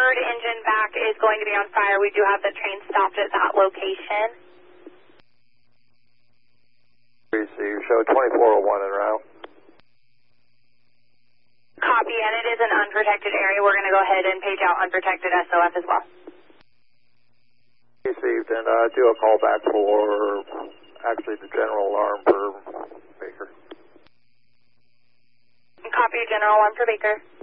third engine back is going to be on fire. We do have the train stopped at that location. You show 2401 en route. Copy, and it is an unprotected area. We're going to go ahead and page out unprotected SOF as well. Received, and do a call back for actually the general alarm for Baker. Copy, general alarm for Baker.